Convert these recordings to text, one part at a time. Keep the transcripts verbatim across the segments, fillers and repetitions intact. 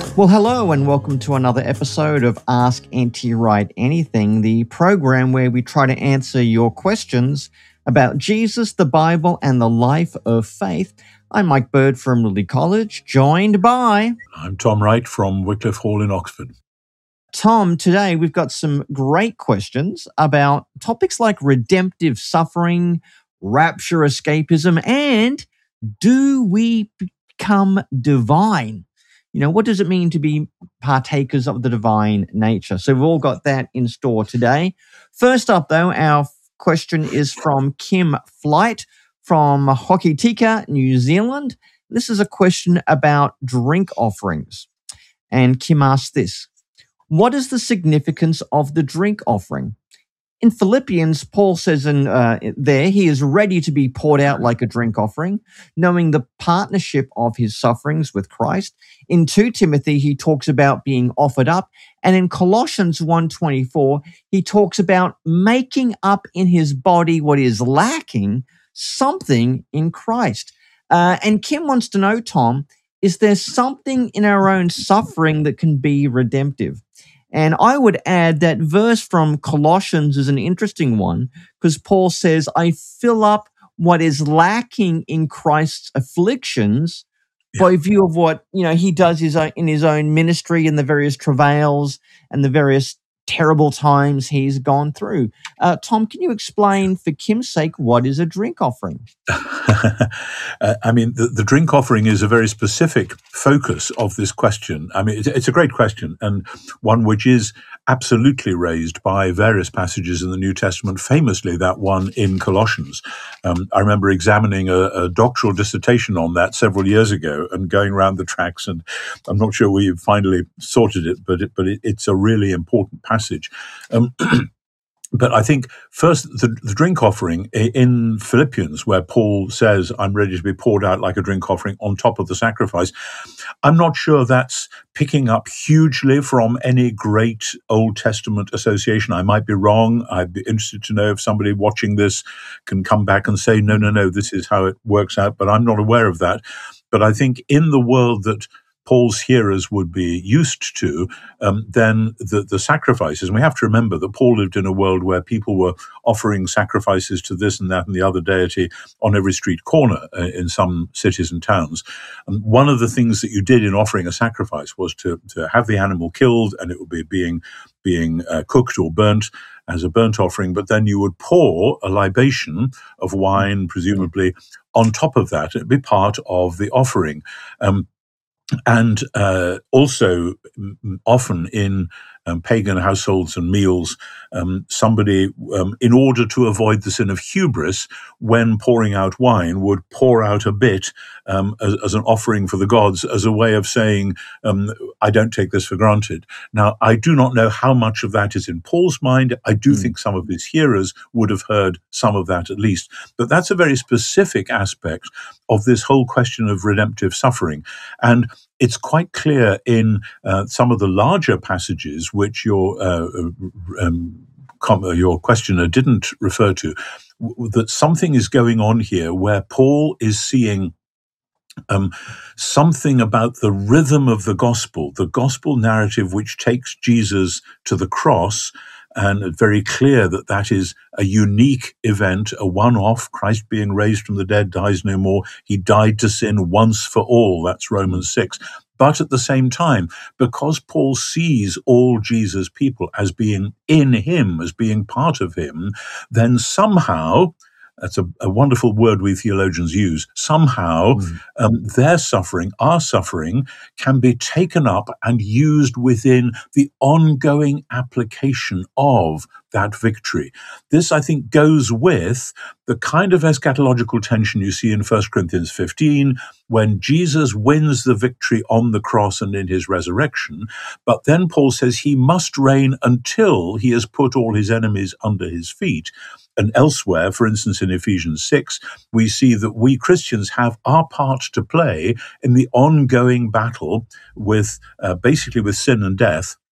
Well, hello and welcome to another episode of Ask N T Wright Anything, the program where we try to answer your questions about Jesus, the Bible, and the life of faith. I'm Mike Bird from Lily College, joined by... I'm Tom Wright from Wycliffe Hall in Oxford. Tom, today we've got some great questions about topics like redemptive suffering, rapture escapism, and do we become divine? You know, what does it mean to be partakers of the divine nature? So we've all got that in store today. First up, though, our question is from Kim Flight from Hokitika, New Zealand. This is a question about drink offerings. And Kim asks this: what is the significance of the drink offering? In Philippians, Paul says in uh, there, he is ready to be poured out like a drink offering, knowing the partnership of his sufferings with Christ. In Second Timothy, he talks about being offered up. And in Colossians one twenty-four, he talks about making up in his body what is lacking, something in Christ. Uh, and Kim wants to know, Tom, is there something in our own suffering that can be redemptive? And I would add that verse from Colossians is an interesting one because Paul says, I fill up what is lacking in Christ's afflictions yeah. by view of what, you know, he does his own, in his own ministry and the various travails and the various terrible times he's gone through. Uh, Tom, can you explain for Kim's sake, what is a drink offering? uh, I mean, the, the drink offering is a very specific focus of this question. I mean, it's, it's a great question, and one which is absolutely raised by various passages in the New Testament, famously that one in Colossians. Um, I remember examining a, a doctoral dissertation on that several years ago and going around the tracks, and I'm not sure we finally sorted it, but it, but it, it's a really important passage. Um, But I think first the, the drink offering in Philippians, where Paul says, I'm ready to be poured out like a drink offering on top of the sacrifice, I'm not sure that's picking up hugely from any great Old Testament association. I might be wrong. I'd be interested to know if somebody watching this can come back and say, no, no, no, this is how it works out, but I'm not aware of that. But I think in the world that Paul's hearers would be used to, um, then the, the sacrifices. And we have to remember that Paul lived in a world where people were offering sacrifices to this and that and the other deity on every street corner uh, in some cities and towns. And one of the things that you did in offering a sacrifice was to, to have the animal killed, and it would be being, being uh, cooked or burnt as a burnt offering, but then you would pour a libation of wine, presumably, on top of that. It'd be part of the offering. Um, And uh, also, often in um, pagan households and meals, um, somebody, um, in order to avoid the sin of hubris, when pouring out wine, would pour out a bit um, as, as an offering for the gods, as a way of saying, um, I don't take this for granted. Now, I do not know how much of that is in Paul's mind. I do mm. think some of his hearers would have heard some of that at least. But that's a very specific aspect of this whole question of redemptive suffering. And it's quite clear in uh, some of the larger passages, which your uh, um, com- your questioner didn't refer to, w- that something is going on here where Paul is seeing um, something about the rhythm of the gospel, the gospel narrative which takes Jesus to the cross. And it's very clear that that is a unique event, a one-off. Christ being raised from the dead dies no more. He died to sin once for all. That's Romans six. But at the same time, because Paul sees all Jesus' people as being in him, as being part of him, then somehow, that's a, a wonderful word we theologians use, somehow mm. um, their suffering, our suffering, can be taken up and used within the ongoing application of that victory. This, I think, goes with the kind of eschatological tension you see in First Corinthians fifteen, when Jesus wins the victory on the cross and in his resurrection. But then Paul says he must reign until he has put all his enemies under his feet. And elsewhere, for instance, in Ephesians six, we see that we Christians have our part to play in the ongoing battle with, uh, basically with sin and death,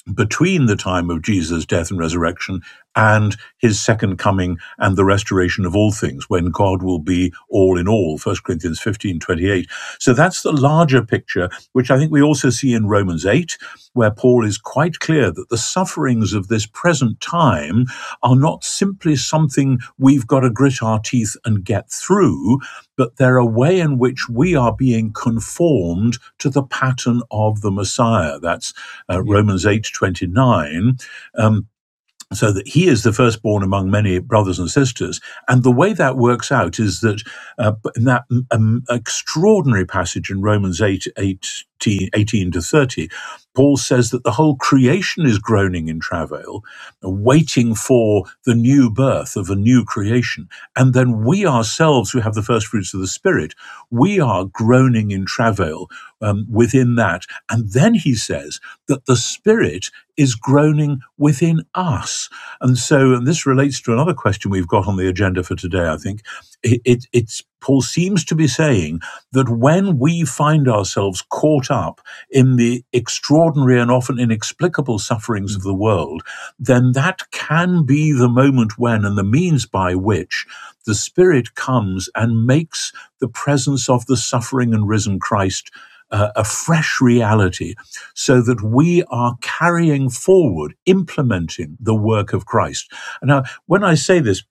between the time of Jesus' death and resurrection and his second coming and the restoration of all things, when God will be all in all, First Corinthians fifteen twenty-eight. So that's the larger picture, which I think we also see in Romans eight, where Paul is quite clear that the sufferings of this present time are not simply something we've got to grit our teeth and get through, but they're a way in which we are being conformed to the pattern of the Messiah. That's uh, Romans eight twenty-nine. Um, so that he is the firstborn among many brothers and sisters. And the way that works out is that uh, in that um, extraordinary passage in Romans eight, eighteen, eighteen to thirty, Paul says that the whole creation is groaning in travail, waiting for the new birth of a new creation. And then we ourselves, who have the first fruits of the Spirit, we are groaning in travail um, within that. And then he says that the Spirit is groaning within us. And so, and this relates to another question we've got on the agenda for today, I think. It, it, it's Paul seems to be saying that when we find ourselves caught up in the extraordinary and often inexplicable sufferings of the world, then that can be the moment when and the means by which the Spirit comes and makes the presence of the suffering and risen Christ Uh, a fresh reality, so that we are carrying forward, implementing the work of Christ. Now, when I say this,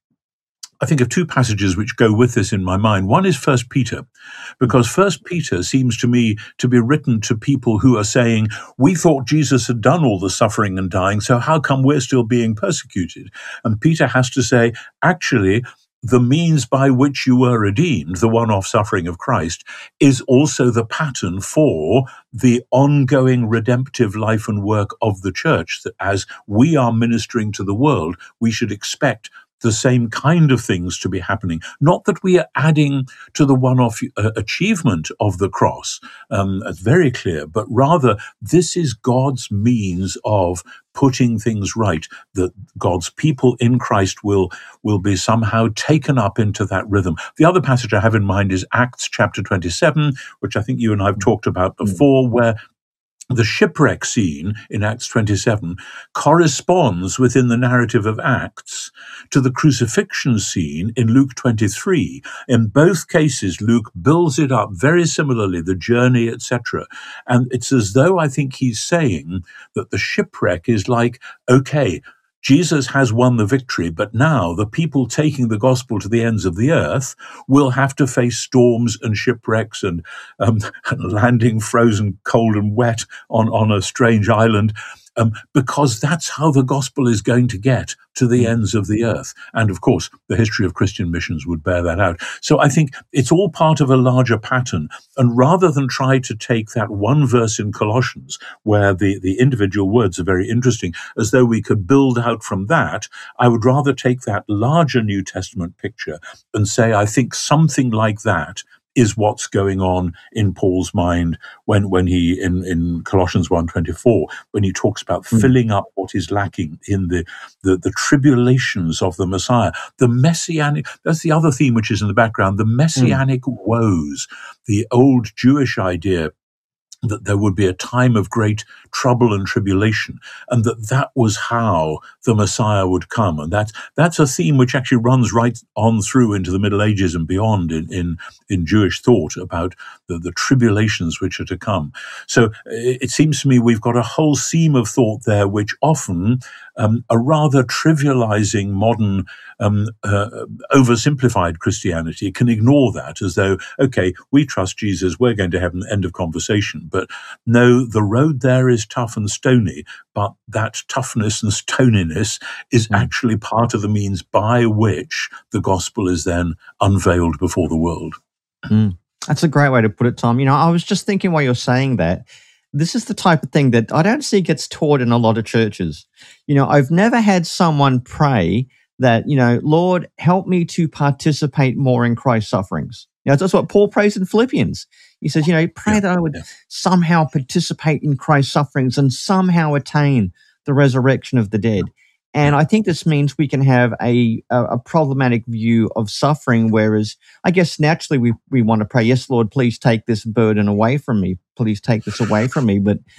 I think of two passages which go with this in my mind. One is First Peter, because First Peter seems to me to be written to people who are saying, we thought Jesus had done all the suffering and dying, so how come we're still being persecuted? And Peter has to say, actually, the means by which you were redeemed, the one-off suffering of Christ, is also the pattern for the ongoing redemptive life and work of the church, that as we are ministering to the world, we should expect the same kind of things to be happening. Not that we are adding to the one-off uh, achievement of the cross, um, it's very clear, but rather this is God's means of putting things right, that God's people in Christ will, will be somehow taken up into that rhythm. The other passage I have in mind is Acts chapter twenty-seven, which I think you and I have talked about before, where the shipwreck scene in Acts twenty-seven corresponds within the narrative of Acts to the crucifixion scene in Luke twenty-three. In both cases, Luke builds it up very similarly, the journey, et cetera. And it's as though I think he's saying that the shipwreck is like, okay, Jesus has won the victory, but now the people taking the gospel to the ends of the earth will have to face storms and shipwrecks and, um, and landing frozen cold and wet on, on a strange island, um, because that's how the gospel is going to get to the ends of the earth. And of course, the history of Christian missions would bear that out. So I think it's all part of a larger pattern. And rather than try to take that one verse in Colossians, where the, the individual words are very interesting, as though we could build out from that, I would rather take that larger New Testament picture and say, I think something like that is what's going on in Paul's mind when, when he, in, in Colossians one twenty-four, when he talks about mm. filling up what is lacking in the, the, the tribulations of the Messiah, the messianic, that's the other theme which is in the background, the messianic mm. woes, the old Jewish idea that there would be a time of great trouble and tribulation, and that that was how the Messiah would come. And that's, that's a theme which actually runs right on through into the Middle Ages and beyond in, in, in Jewish thought about the, the tribulations which are to come. So it, it seems to me we've got a whole seam of thought there which often um, a rather trivializing modern um, uh, oversimplified Christianity can ignore that as though, okay, we trust Jesus, we're going to heaven, end of conversation. But no, the road there is tough and stony, but that toughness and stoniness is mm. actually part of the means by which the gospel is then unveiled before the world. Mm. That's a great way to put it, Tom. You know, I was just thinking while you're saying that, this is the type of thing that I don't see gets taught in a lot of churches. You know, I've never had someone pray that, you know, Lord, help me to participate more in Christ's sufferings. You know, that's what Paul prays in Philippians. He says, you know, pray yeah, that I would yeah. somehow participate in Christ's sufferings and somehow attain the resurrection of the dead. And I think this means we can have a, a, a problematic view of suffering, whereas I guess naturally we, we want to pray, yes, Lord, please take this burden away from me. Please take this away from me. But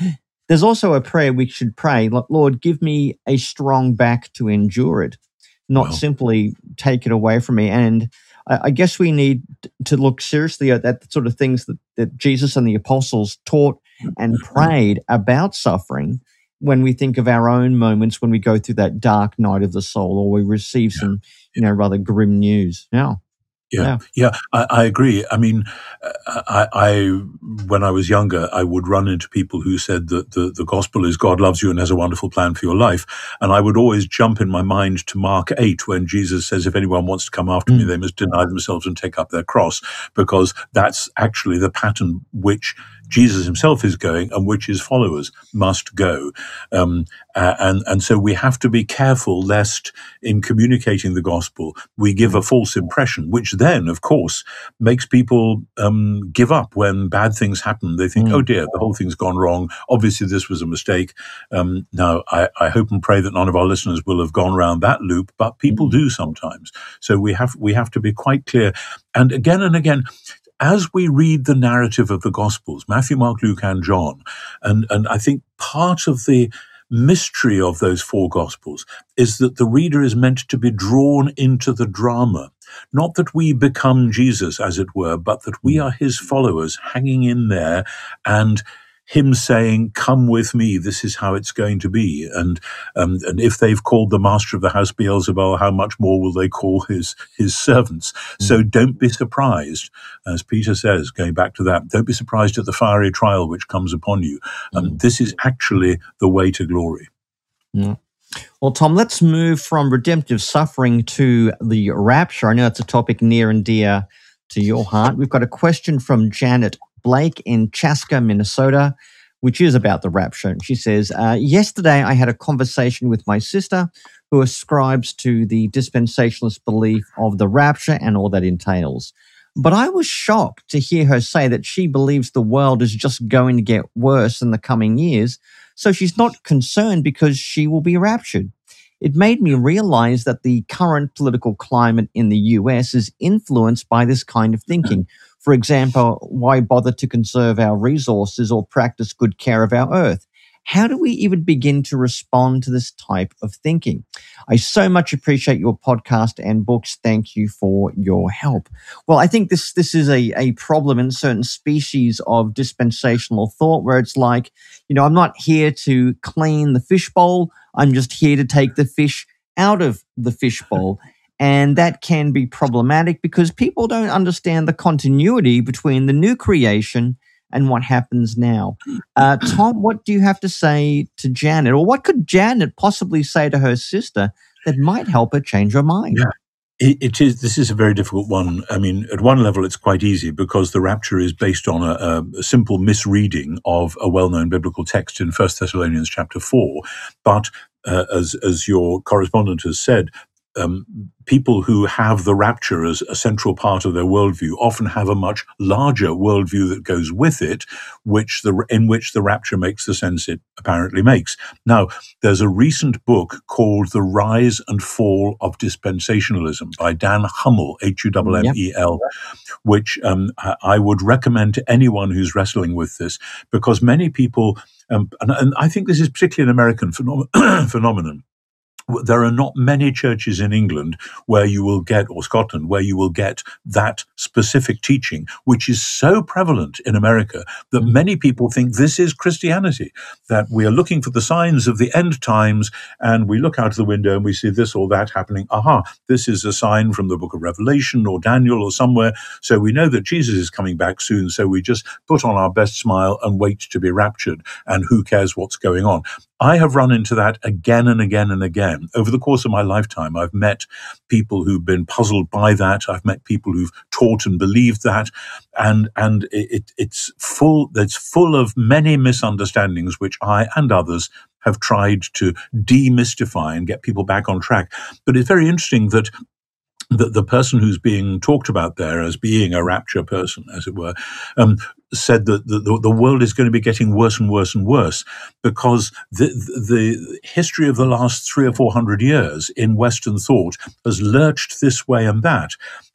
There's also a prayer we should pray, Lord, give me a strong back to endure it, not Well, simply take it away from me. And I, I guess we need to look seriously at that sort of things that, that Jesus and the apostles taught and prayed about suffering when we think of our own moments when we go through that dark night of the soul or we receive yeah. some, you know, rather grim news. Yeah. Yeah, Yeah. yeah, I, I agree. I mean, uh, I, I when I was younger, I would run into people who said that the, the gospel is God loves you and has a wonderful plan for your life. And I would always jump in my mind to Mark eight when Jesus says, if anyone wants to come after me, Mm. they must deny themselves and take up their cross, because that's actually the pattern which Jesus himself is going and which his followers must go. Um, uh, and, and so we have to be careful lest in communicating the gospel, we give a false impression, which then, of course, makes people um, give up when bad things happen. They think, Mm. oh dear, the whole thing's gone wrong. Obviously, this was a mistake. Um, now, I, I hope and pray that none of our listeners will have gone around that loop, but people Mm. do sometimes. So we have we have to be quite clear. And again and again, as we read the narrative of the Gospels, Matthew, Mark, Luke, and John, and, and I think part of the mystery of those four Gospels is that the reader is meant to be drawn into the drama. Not that we become Jesus, as it were, but that we are his followers hanging in there and him saying, come with me, this is how it's going to be. And um, and if they've called the master of the house Beelzebul, how much more will they call his his servants? Mm. So don't be surprised, as Peter says, going back to that, don't be surprised at the fiery trial which comes upon you. Um, Mm. this is actually the way to glory. Yeah. Well, Tom, let's move from redemptive suffering to the rapture. I know it's a topic near and dear to your heart. We've got a question from Janet Blake in Chaska, Minnesota, which is about the rapture. And she says, uh, yesterday I had a conversation with my sister who ascribes to the dispensationalist belief of the rapture and all that entails. But I was shocked to hear her say that she believes the world is just going to get worse in the coming years, so she's not concerned because she will be raptured. It made me realize that the current political climate in the U S is influenced by this kind of thinking. For example, why bother to conserve our resources or practice good care of our earth? How do we even begin to respond to this type of thinking? I so much appreciate your podcast and books. Thank you for your help. Well, I think this this is a, a problem in certain species of dispensational thought where it's like, you know, I'm not here to clean the fishbowl. I'm just here to take the fish out of the fishbowl. And that can be problematic because people don't understand the continuity between the new creation and what happens now. Uh, Tom, what do you have to say to Janet? Or what could Janet possibly say to her sister that might help her change her mind? Yeah. It, it is. This is a very difficult one. I mean, at one level, it's quite easy because the rapture is based on a, a simple misreading of a well-known biblical text in First Thessalonians chapter four. But uh, as as your correspondent has said, um, people who have the rapture as a central part of their worldview often have a much larger worldview that goes with it, which the in which the rapture makes the sense it apparently makes. Now, there's a recent book called The Rise and Fall of Dispensationalism by Dan Hummel, H U M M E L, yep. which um, I would recommend to anyone who's wrestling with this, because many people, um, and, and I think this is particularly an American phenom- phenomenon, there are not many churches in England where you will get, or Scotland, where you will get that specific teaching, which is so prevalent in America that mm. many people think this is Christianity, that we are looking for the signs of the end times and we look out of the window and we see this or that happening. Aha, this is a sign from the book of Revelation or Daniel or somewhere. So we know that Jesus is coming back soon. So we just put on our best smile and wait to be raptured. And who cares what's going on? I have run into that again and again and again. Over the course of my lifetime, I've met people who've been puzzled by that. I've met people who've taught and believed that. And and it, it's full, it's full of many misunderstandings, which I and others have tried to demystify and get people back on track. But it's very interesting that the, the person who's being talked about there as being a rapture person, as it were, um, said that the, the, the world is going to be getting worse and worse and worse because the, the history of the last three or four hundred years in Western thought has lurched this way and that.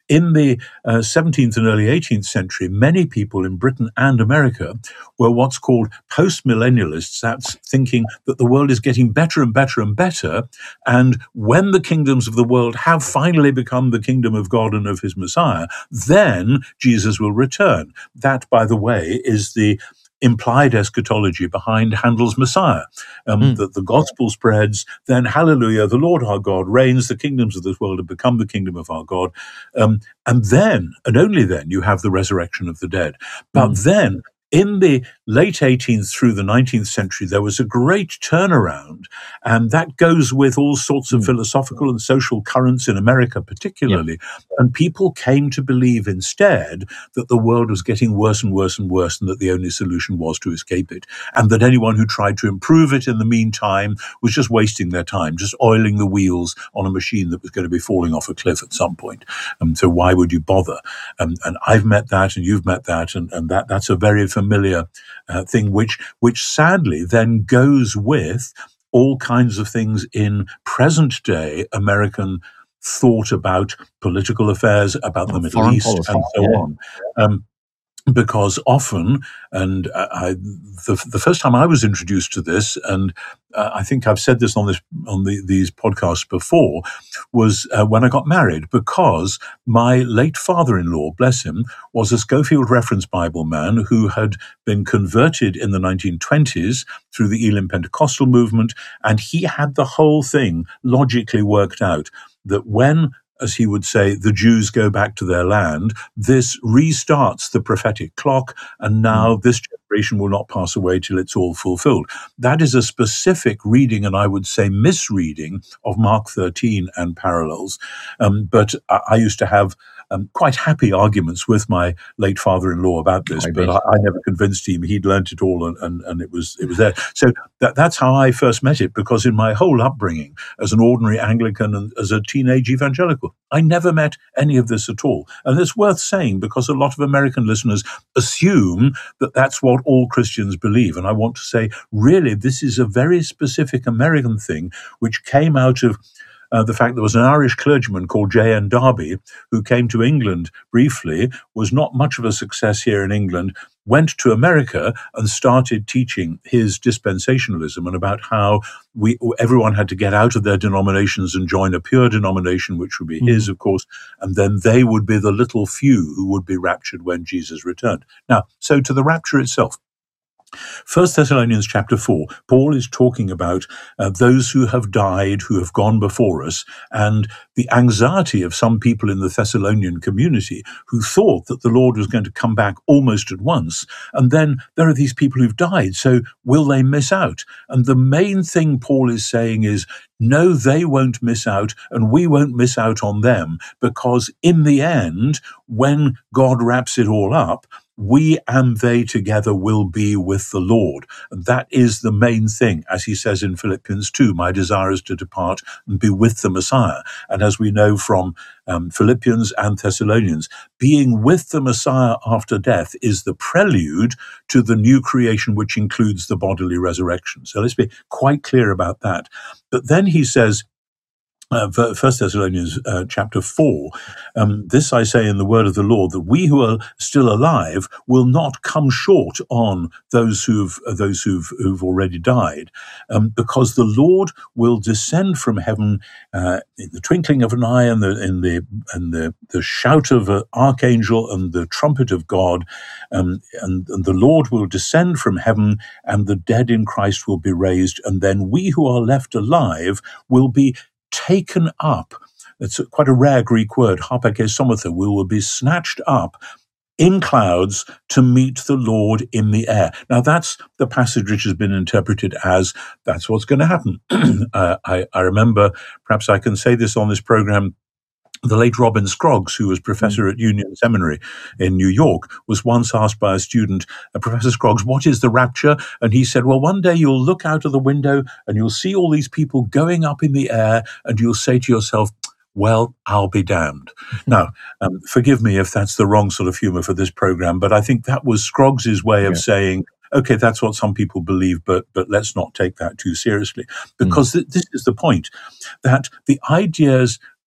in the uh, seventeenth and early eighteenth century, many people in Britain and America were what's called post-millennialists. That's thinking that the world is getting better and better and better, and when the kingdoms of the world have finally become the kingdom of God and of his Messiah, then Jesus will return. That, by the way, is the implied eschatology behind Handel's Messiah. Um, mm. That the gospel spreads, then hallelujah, the Lord our God reigns, the kingdoms of this world have become the kingdom of our God. Um, and then, and only then, you have the resurrection of the dead. But mm. then, in the late eighteenth through the nineteenth century, there was a great turnaround, and that goes with all sorts of mm. philosophical and social currents in America particularly, yeah. and people came to believe instead that the world was getting worse and worse and worse, and that the only solution was to escape it, and that anyone who tried to improve it in the meantime was just wasting their time, just oiling the wheels on a machine that was going to be falling off a cliff at some point. Um, so why would you bother? Um, and I've met that, and you've met that, and, and that that's a very familiar uh, thing, which which sadly then goes with all kinds of things in present day American thought about political affairs, about the Middle East, policy, and so yeah. on. Um, Because often, and I, the, the first time I was introduced to this, and uh, I think I've said this on this on the, these podcasts before, was uh, when I got married, because my late father-in-law, bless him, was a Scofield Reference Bible man who had been converted in the nineteen twenties through the Elim Pentecostal movement, and he had the whole thing logically worked out, that when, as he would say, the Jews go back to their land, this restarts the prophetic clock, and now mm. this generation will not pass away till it's all fulfilled. That is a specific reading, and I would say misreading, of Mark thirteen and parallels. Um, but I, I used to have um, quite happy arguments with my late father-in-law about this, I but I, I never convinced him. He'd learnt it all, and, and, and it was it was there. So that, that's how I first met it, because in my whole upbringing as an ordinary Anglican and as a teenage evangelical, I never met any of this at all. And it's worth saying, because a lot of American listeners assume that that's what all Christians believe. And I want to say, really, this is a very specific American thing, which came out of Uh, the fact there was an Irish clergyman called J N Darby who came to England briefly, was not much of a success here in England, went to America and started teaching his dispensationalism and about how we everyone had to get out of their denominations and join a pure denomination, which would be mm. his, of course, and then they would be the little few who would be raptured when Jesus returned. Now, so to the rapture itself. First Thessalonians chapter four, Paul is talking about uh, those who have died, who have gone before us, and the anxiety of some people in the Thessalonian community who thought that the Lord was going to come back almost at once. And then there are these people who've died, so will they miss out? And the main thing Paul is saying is, no, they won't miss out, and we won't miss out on them, because in the end, when God wraps it all up, we and they together will be with the Lord. And that is the main thing. As he says in Philippians two, my desire is to depart and be with the Messiah. And as we know from um, Philippians and Thessalonians, being with the Messiah after death is the prelude to the new creation, which includes the bodily resurrection. So let's be quite clear about that. But then he says, Uh, First Thessalonians uh, chapter four, um, this I say in the word of the Lord, that we who are still alive will not come short on those who've uh, those who've who've already died, um, because the Lord will descend from heaven uh, in the twinkling of an eye, and the in the and the the shout of an archangel and the trumpet of God, um, and, and the Lord will descend from heaven, and the dead in Christ will be raised, and then we who are left alive will be taken up. It's a, quite a rare Greek word, harpakesomatha. We will be snatched up in clouds to meet the Lord in the air. Now, that's the passage which has been interpreted as, that's what's going to happen. uh, I, I remember, perhaps I can say this on this program, the late Robin Scroggs, who was professor at Union Seminary in New York, was once asked by a student, uh, Professor Scroggs, what is the rapture? And he said, well, one day you'll look out of the window and you'll see all these people going up in the air, and you'll say to yourself, well, I'll be damned. Now, um, forgive me if that's the wrong sort of humor for this program, but I think that was Scroggs's way of yeah. saying, okay, that's what some people believe, but but let's not take that too seriously. Because mm. th- this is the point, that the ideas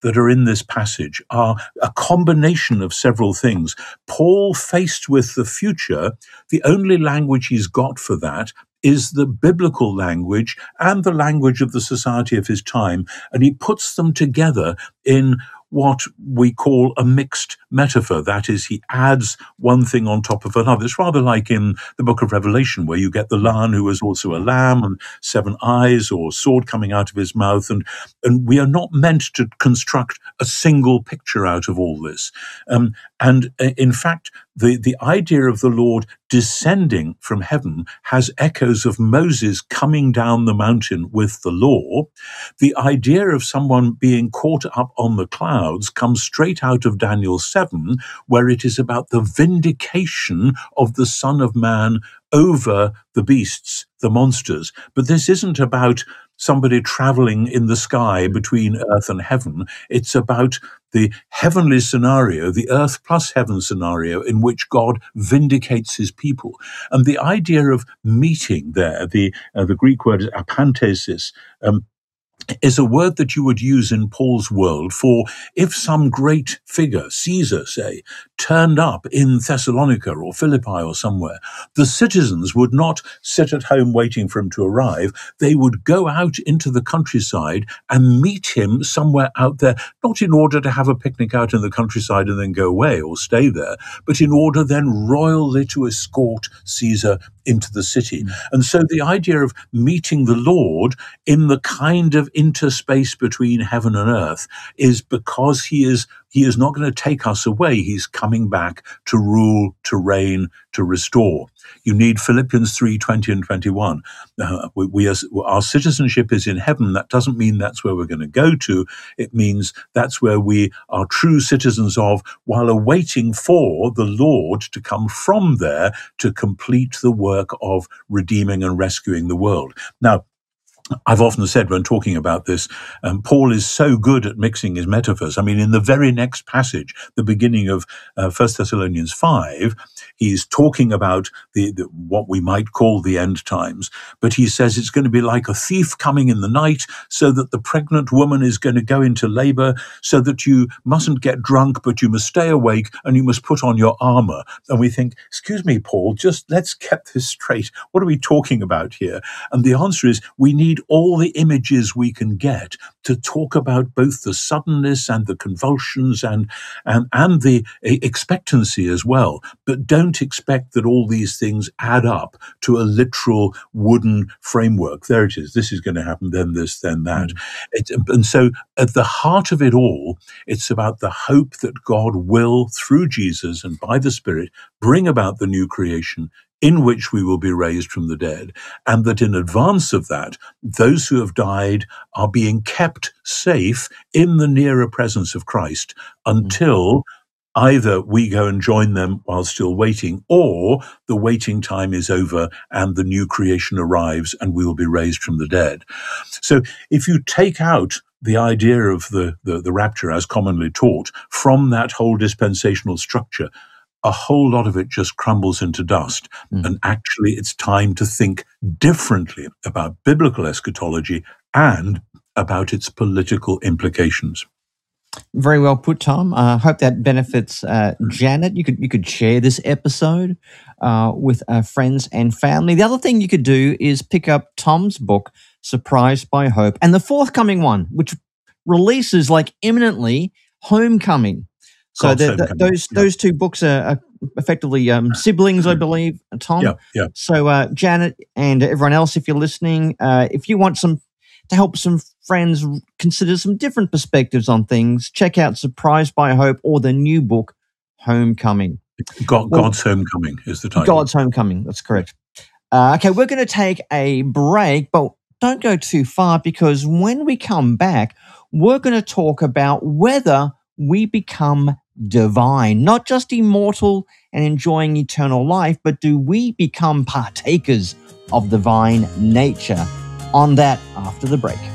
that are in this passage are a combination of several things. Paul, faced with the future, the only language he's got for that is the biblical language and the language of the society of his time, and he puts them together in what we call a mixed metaphor. That is, he adds one thing on top of another. It's rather like in the book of Revelation, where you get the lion who is also a lamb and seven eyes or sword coming out of his mouth. And, and we are not meant to construct a single picture out of all this. Um, and uh, in fact, the, the idea of the Lord descending from heaven has echoes of Moses coming down the mountain with the law. The idea of someone being caught up on the clouds comes straight out of Daniel seven, where it is about the vindication of the Son of Man over the beasts, the monsters. But this isn't about somebody traveling in the sky between earth and heaven. It's about the heavenly scenario, the earth plus heaven scenario, in which God vindicates his people. And the idea of meeting there, the uh, the Greek word is apanthesis, um, is a word that you would use in Paul's world for if some great figure, Caesar, say, turned up in Thessalonica or Philippi or somewhere. The citizens would not sit at home waiting for him to arrive. They would go out into the countryside and meet him somewhere out there, not in order to have a picnic out in the countryside and then go away or stay there, but in order then royally to escort Caesar into the city. Mm. And so the idea of meeting the Lord in the kind of interspace between heaven and earth is because he is he is not going to take us away. He's coming back to rule, to reign, to restore. You need Philippians three, twenty and twenty-one. Uh, we, we are, our citizenship is in heaven. That doesn't mean that's where we're going to go to. It means that's where we are true citizens of, while awaiting for the Lord to come from there to complete the work of redeeming and rescuing the world. Now, I've often said when talking about this, um, Paul is so good at mixing his metaphors. I mean, in the very next passage, the beginning of uh, First Thessalonians five, he's talking about the, the what we might call the end times, but he says it's going to be like a thief coming in the night, so that the pregnant woman is going to go into labor, so that you mustn't get drunk, but you must stay awake and you must put on your armor. And we think, excuse me, Paul, just let's get this straight. What are we talking about here? And the answer is we need all the images we can get to talk about both the suddenness and the convulsions and, and, and the expectancy as well. But don't expect that all these things add up to a literal wooden framework. There it is. This is going to happen, then this, then that. Mm. It, and so at the heart of it all, it's about the hope that God will, through Jesus and by the Spirit, bring about the new creation in which we will be raised from the dead, and that in advance of that, those who have died are being kept safe in the nearer presence of Christ until either we go and join them while still waiting, or the waiting time is over and the new creation arrives and we will be raised from the dead. So if you take out the idea of the, the, the rapture as commonly taught from that whole dispensational structure, a whole lot of it just crumbles into dust. Mm. And actually, it's time to think differently about biblical eschatology and about its political implications. Very well put, Tom. I uh, hope that benefits uh, Janet. You could you could share this episode uh, with uh, friends and family. The other thing you could do is pick up Tom's book, Surprised by Hope, and the forthcoming one, which releases like imminently, Homecoming. So the, the, those yeah. those two books are, are effectively um, siblings, I believe, Tom. Yeah, yeah. So uh, Janet and everyone else, if you're listening, uh, if you want some to help some friends consider some different perspectives on things, check out Surprised by Hope or the new book, Homecoming. God, well, God's Homecoming is the title. God's Homecoming, that's correct. Uh, okay, we're going to take a break, but don't go too far, because when we come back, we're going to talk about whether we become divine, not just immortal and enjoying eternal life, but do we become partakers of divine nature? On that after the break.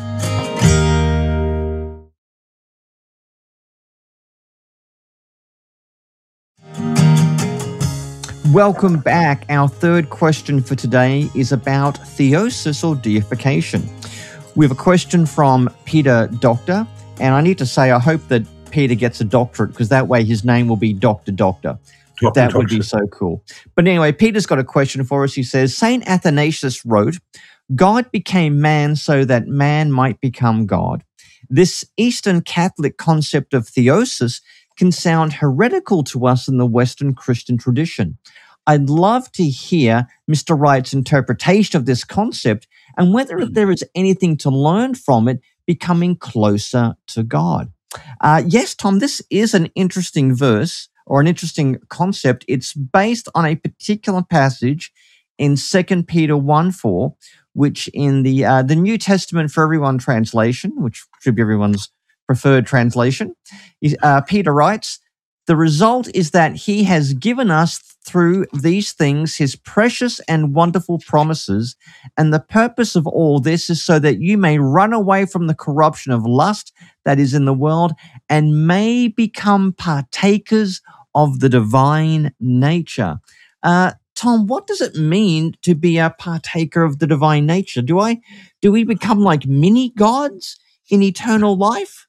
Welcome back. Our third question for today is about theosis or deification. We have a question from Peter Doctor. And I need to say, I hope that Peter gets a doctorate, because that way his name will be Doctor Doctor. Doctor That would Doctor. be so cool. But anyway, Peter's got a question for us. He says, Saint Athanasius wrote, God became man so that man might become God. This Eastern Catholic concept of theosis can sound heretical to us in the Western Christian tradition. I'd love to hear Mister Wright's interpretation of this concept and whether there is anything to learn from it becoming closer to God. Uh, yes, Tom, this is an interesting verse or an interesting concept. It's based on a particular passage in Second Peter one four, which in the uh, the New Testament for Everyone translation, which should be everyone's preferred translation, uh, Peter writes, the result is that he has given us through these things his precious and wonderful promises, and the purpose of all this is so that you may run away from the corruption of lust that is in the world and may become partakers of the divine nature. Uh, Tom, what does it mean to be a partaker of the divine nature? Do I, do we become like mini gods in eternal life?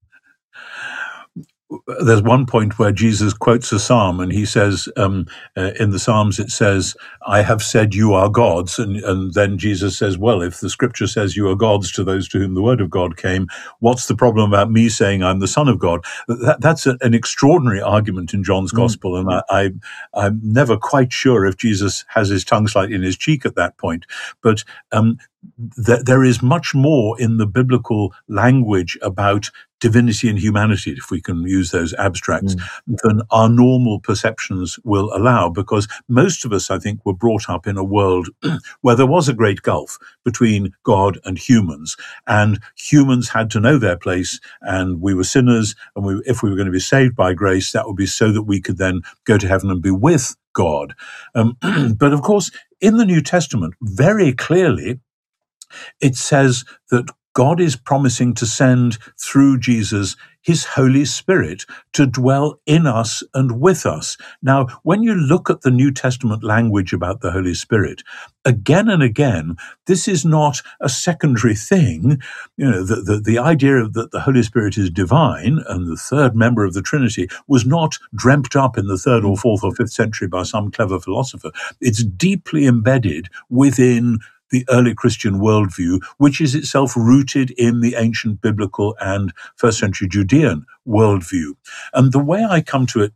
There's one point where Jesus quotes a psalm, and he says, um, uh, in the Psalms, it says, I have said you are gods. And, and then Jesus says, well, if the scripture says you are gods to those to whom the word of God came, what's the problem about me saying I'm the son of God? That, that's a, an extraordinary argument in John's Mm. gospel. And I, I, I'm never quite sure if Jesus has his tongue slightly in his cheek at that point. But um, th- there is much more in the biblical language about divinity and humanity, if we can use those abstracts, mm. than our normal perceptions will allow, because most of us, I think, were brought up in a world where there was a great gulf between God and humans, and humans had to know their place, and we were sinners, and we, if we were going to be saved by grace, that would be so that we could then go to heaven and be with God. Um, but of course, in the New Testament, very clearly, it says that God is promising to send through Jesus his Holy Spirit to dwell in us and with us. Now, when you look at the New Testament language about the Holy Spirit, again and again, this is not a secondary thing. You know, the, the, the idea of that the Holy Spirit is divine and the third member of the Trinity was not dreamt up in the third or fourth or fifth century by some clever philosopher. It's deeply embedded within the early Christian worldview, which is itself rooted in the ancient biblical and first century Judean worldview. And the way I come to it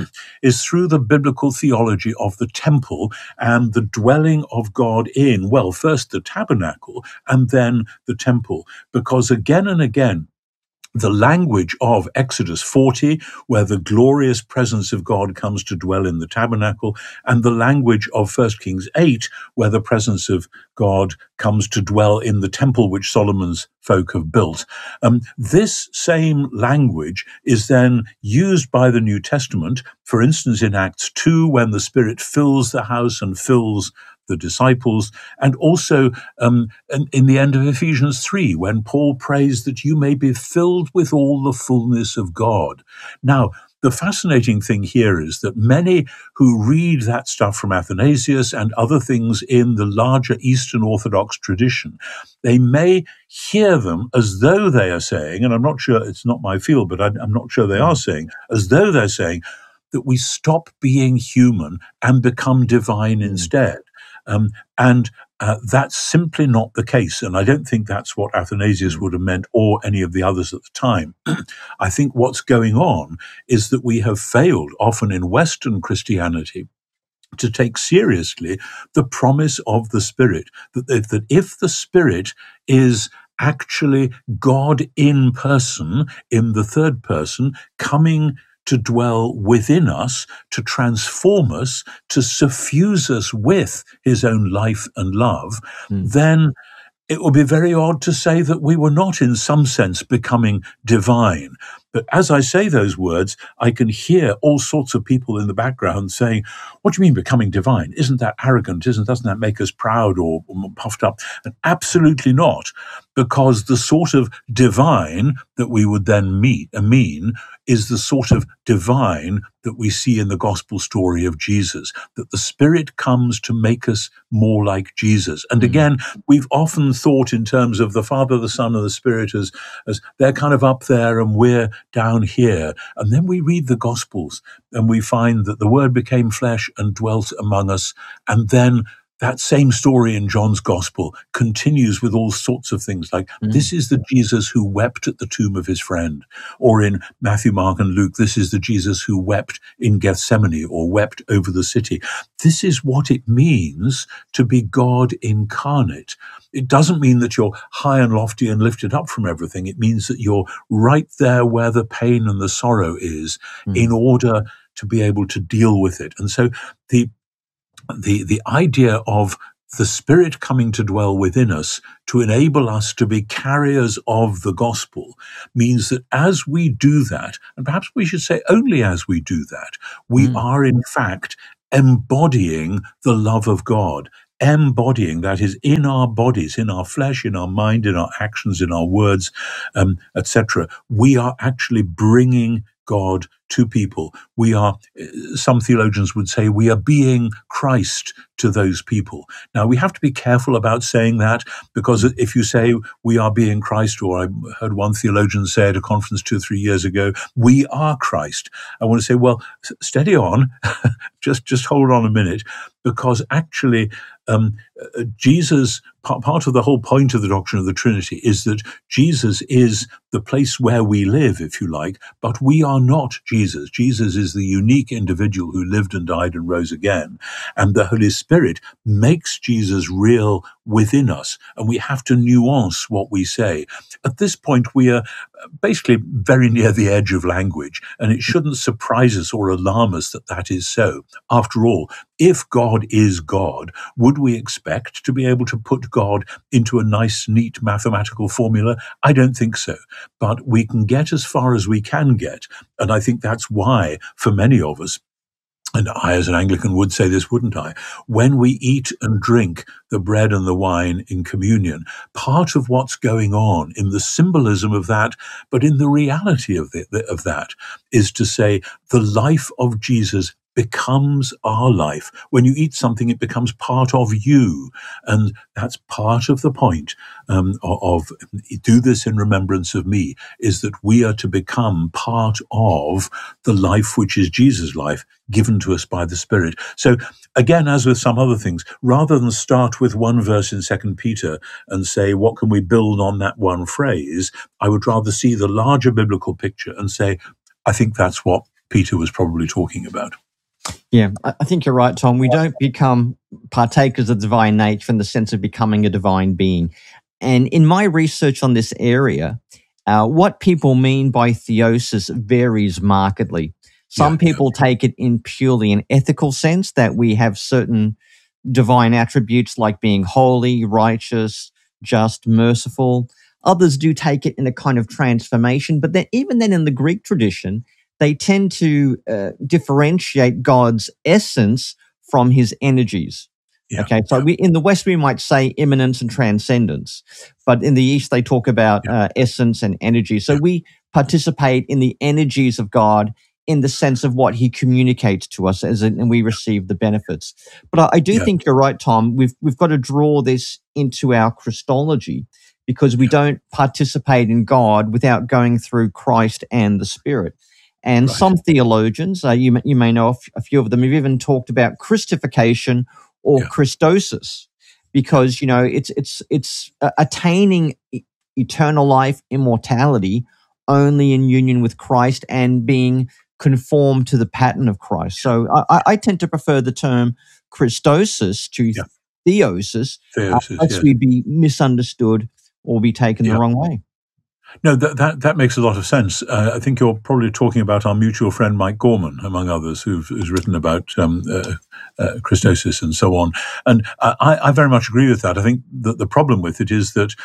is through the biblical theology of the temple and the dwelling of God in, well, first the tabernacle and then the temple, because again and again, the language of Exodus forty, where the glorious presence of God comes to dwell in the tabernacle, and the language of First Kings eight, where the presence of God comes to dwell in the temple which Solomon's folk have built. Um, this same language is then used by the New Testament, for instance, in Acts two, when the Spirit fills the house and fills the disciples, and also um, in, in the end of Ephesians three, when Paul prays that you may be filled with all the fullness of God. Now, the fascinating thing here is that many who read that stuff from Athanasius and other things in the larger Eastern Orthodox tradition, they may hear them as though they are saying, and I'm not sure, it's not my field, but I, I'm not sure they are saying, as though they're saying that we stop being human and become divine instead. Um, and uh, that's simply not the case. And I don't think that's what Athanasius would have meant or any of the others at the time. I think what's going on is that we have failed, often in Western Christianity, to take seriously the promise of the Spirit, that, that if the Spirit is actually God in person, in the third person, coming to dwell within us, to transform us, to suffuse us with his own life and love, mm. then it would be very odd to say that we were not in some sense becoming divine. that as I say those words, I can hear all sorts of people in the background saying, what do you mean becoming divine? Isn't that arrogant? Isn't, doesn't that make us proud or puffed up? And absolutely not, because the sort of divine that we would then meet, uh, mean is the sort of divine that we see in the gospel story of Jesus, that the Spirit comes to make us more like Jesus. And again, we've often thought in terms of the Father, the Son, and the Spirit as, as they're kind of up there and we're down here. And then we read the Gospels and we find that the Word became flesh and dwelt among us. And then that same story in John's Gospel continues with all sorts of things like, mm. this is the Jesus who wept at the tomb of his friend. Or in Matthew, Mark, and Luke, this is the Jesus who wept in Gethsemane or wept over the city. This is what it means to be God incarnate. It doesn't mean that you're high and lofty and lifted up from everything. It means that you're right there where the pain and the sorrow is mm. in order to be able to deal with it. And so the The the idea of the Spirit coming to dwell within us to enable us to be carriers of the gospel means that as we do that, and perhaps we should say only as we do that, we mm. are in fact embodying the love of God, embodying, that is, in our bodies, in our flesh, in our mind, in our actions, in our words, um, et cetera. We are actually bringing God to people. We are, some theologians would say, we are being Christ to those people. Now, we have to be careful about saying that, because if you say we are being Christ, or I heard one theologian say at a conference two or three years ago, we are Christ, I want to say, well, steady on, just, just hold on a minute, because actually um, Jesus, part of the whole point of the doctrine of the Trinity is that Jesus is the place where we live, if you like, but we are not Jesus. Jesus is the unique individual who lived and died and rose again. And the Holy Spirit makes Jesus real within us. And we have to nuance what we say. At this point, we are basically very near the edge of language, and it shouldn't surprise us or alarm us that that is so. After all, if God is God, would we expect to be able to put God into a nice, neat mathematical formula? I don't think so. But we can get as far as we can get. And I think that's why, for many of us, and I as an Anglican would say this, wouldn't I? When we eat and drink the bread and the wine in communion, part of what's going on in the symbolism of that, but in the reality of, the, of that, is to say the life of Jesus becomes our life. When you eat something, it becomes part of you. And that's part of the point um, of, of do this in remembrance of me, is that we are to become part of the life which is Jesus' life, given to us by the Spirit. So again, as with some other things, rather than start with one verse in Second Peter and say, what can we build on that one phrase? I would rather see the larger biblical picture and say, I think that's what Peter was probably talking about. Yeah, I think you're right, Tom. We don't become partakers of the divine nature in the sense of becoming a divine being. And in my research on this area, uh, what people mean by theosis varies markedly. Some yeah, people yeah. take it in purely an ethical sense, that we have certain divine attributes like being holy, righteous, just, merciful. Others do take it in a kind of transformation. But then, even then in the Greek tradition, they tend to uh, differentiate God's essence from his energies. Yeah, okay, so yeah. we, in the West, we might say immanence and transcendence, but in the East, they talk about yeah. uh, essence and energy. So yeah. we participate in the energies of God in the sense of what he communicates to us, as in, and we receive the benefits. But I, I do yeah. think you're right, Tom. We've we've got to draw this into our Christology, because we yeah. don't participate in God without going through Christ and the Spirit. And right. some theologians, uh, you, you may know a few of them, have even talked about Christification or yeah. Christosis, because, you know, it's it's it's uh, attaining e- eternal life, immortality, only in union with Christ and being conformed to the pattern of Christ. So I, I tend to prefer the term Christosis to yeah. theosis, theosis uh, lest yeah. we be misunderstood or be taken yeah. the wrong way. No, that, that that makes a lot of sense. Uh, I think you're probably talking about our mutual friend Mike Gorman, among others, who've, who's written about um, uh, uh, Christosis and so on. And I, I very much agree with that. I think that the problem with it is that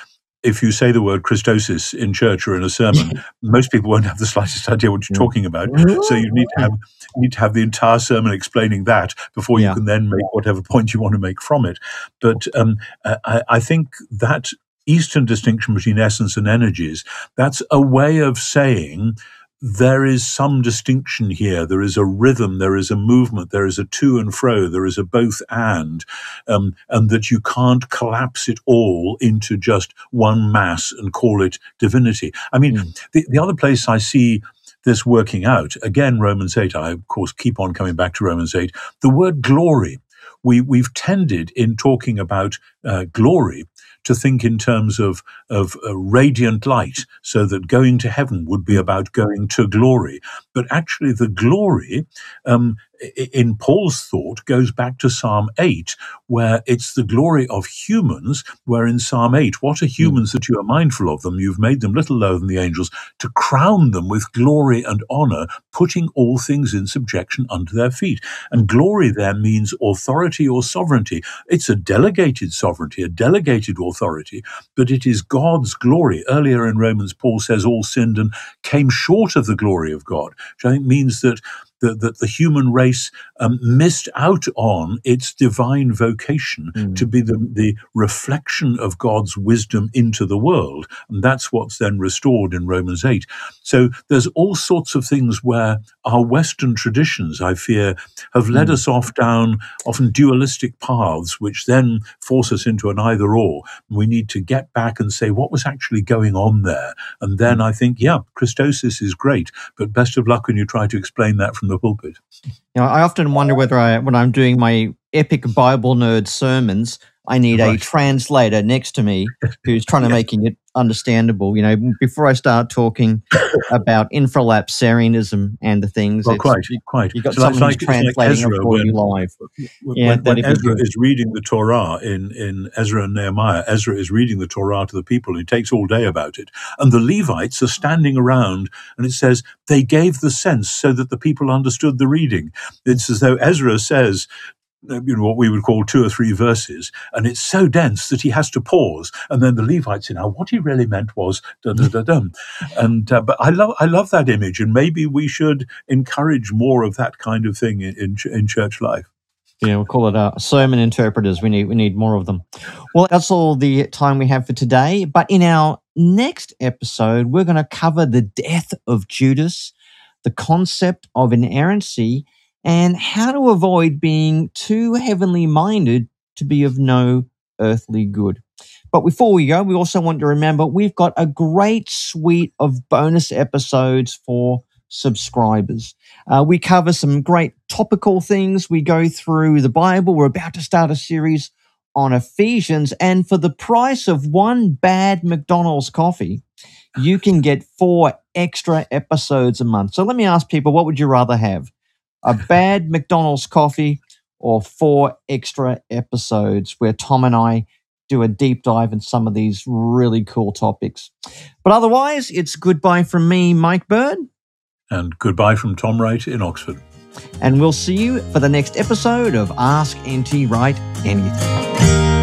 if you say the word Christosis in church or in a sermon, most people won't have the slightest idea what you're talking about. So you need to have you need to have the entire sermon explaining that before you Yeah. can then make whatever point you want to make from it. But um, I, I think that Eastern distinction between essence and energies, that's a way of saying there is some distinction here. There is a rhythm, there is a movement, there is a to and fro, there is a both and, um, and that you can't collapse it all into just one mass and call it divinity. I mean, mm. the, the other place I see this working out, again, Romans eight, I, of course, keep on coming back to Romans eight, the word glory. We, we've tended in talking about uh, glory to think in terms of, of uh, radiant light, so that going to heaven would be about going to glory. But actually the glory, um, in Paul's thought, goes back to Psalm eight, where it's the glory of humans, where in Psalm eight, what are humans that you are mindful of them? You've made them little lower than the angels, to crown them with glory and honor, putting all things in subjection under their feet. And glory there means authority or sovereignty. It's a delegated sovereignty, a delegated authority, but it is God's glory. Earlier in Romans, Paul says all sinned and came short of the glory of God, which I think means that that, that the human race um, missed out on its divine vocation mm. to be the, the reflection of God's wisdom into the world. And that's what's then restored in Romans eight. So there's all sorts of things where our Western traditions, I fear, have led mm. us off down often dualistic paths, which then force us into an either-or. We need to get back and say, what was actually going on there? And then I think, yeah, Christosis is great, but best of luck when you try to explain that from the pulpit. You know, I often wonder whether I, when I'm doing my epic Bible nerd sermons, I need right. a translator next to me who's trying to yes. making it understandable. You know, before I start talking about infralapsarianism and the things, well, quite, quite. You've got so someone like, who's translating like it for you live. When, yeah, when, when Ezra is reading the Torah in, in Ezra and Nehemiah, Ezra is reading the Torah to the people. He takes all day about it. And the Levites are standing around, and it says, they gave the sense so that the people understood the reading. It's as though Ezra says, you know, what we would call two or three verses, and it's so dense that he has to pause, and then the Levites say, now what he really meant was da da da dum. And uh, but I love I love that image, and maybe we should encourage more of that kind of thing in in, in church life. Yeah, we'll call it uh, sermon interpreters. We need we need more of them. Well, that's all the time we have for today. But in our next episode, we're going to cover the death of Judas, the concept of inerrancy, and how to avoid being too heavenly minded to be of no earthly good. But before we go, we also want to remember we've got a great suite of bonus episodes for subscribers. Uh, we cover some great topical things. We go through the Bible. We're about to start a series on Ephesians. And for the price of one bad McDonald's coffee, you can get four extra episodes a month. So let me ask people, what would you rather have? A bad McDonald's coffee or four extra episodes where Tom and I do a deep dive in some of these really cool topics. But otherwise, it's goodbye from me, Mike Bird. And goodbye from Tom Wright in Oxford. And we'll see you for the next episode of Ask N T Wright Anything.